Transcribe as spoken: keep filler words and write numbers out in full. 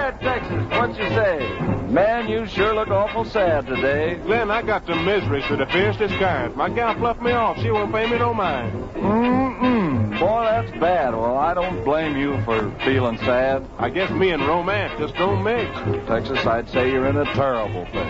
right, Texas, what you say? Man, you sure look awful sad today. Glenn, I got some miseries to the fiercest kind. My gal fluffed me off. She won't pay me no mind. Mm-mm. Boy, that's bad. Well, I don't blame you for feeling sad. I guess me and romance just don't mix. Texas, I'd say you're in a terrible thing.